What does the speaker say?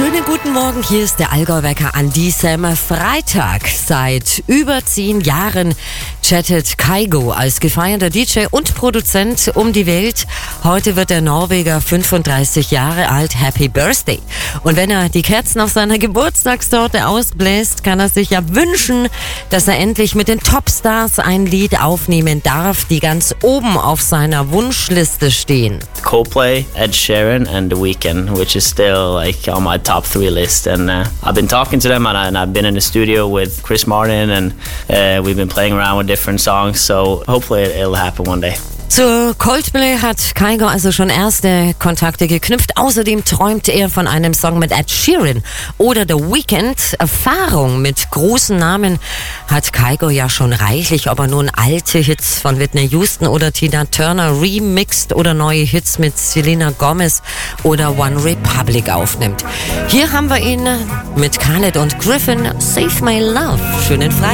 Schönen guten Morgen, hier ist der Allgäu-Wecker an diesem Freitag. Seit über 10 Jahren chattet Kygo als gefeierter DJ und Produzent um die Welt. Heute wird der Norweger 35 Jahre alt. Happy Birthday! Und wenn er die Kerzen auf seiner Geburtstagstorte ausbläst, kann er sich ja wünschen, dass er endlich mit den Topstars ein Lied aufnehmen darf, die ganz oben auf seiner Wunschliste stehen. Coldplay, Ed Sheeran and The Weeknd, which is still like on my top 3 list. And I've been talking to them, and I've been in the studio with Chris Martin, and we've been playing around with different songs. So hopefully it'll happen one day. Zu Coldplay hat Kygo also schon erste Kontakte geknüpft. Außerdem träumt er von einem Song mit Ed Sheeran oder The Weeknd. Erfahrung mit großen Namen hat Kygo ja schon reichlich, ob er nun alte Hits von Whitney Houston oder Tina Turner remixt oder neue Hits mit Selena Gomez oder One Republic aufnimmt. Hier haben wir ihn mit Khaled und Griffin, Save My Love. Schönen Freitag.